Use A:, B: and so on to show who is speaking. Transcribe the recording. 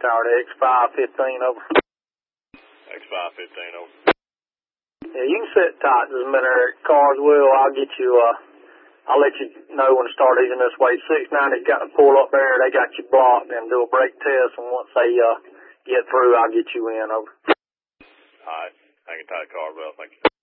A: Tower to X515 over.
B: X515 over.
A: Yeah, you can sit tight just a minute, Eric. Cars will. I'll get you, I'll let you know when to start using this way. 690's got to pull up there. They got you blocked and do a brake test. And once they, get through, I'll get you in over.
B: Alright. Hang tight, car, well, thank you.